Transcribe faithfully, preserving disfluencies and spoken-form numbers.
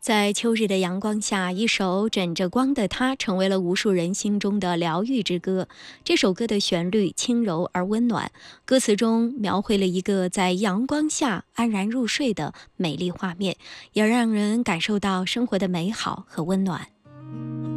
在秋日的阳光下，一首枕着光的她成为了无数人心中的疗愈之歌。这首歌的旋律轻柔而温暖，歌词中描绘了一个在阳光下安然入睡的美丽画面，也让人感受到生活的美好和温暖。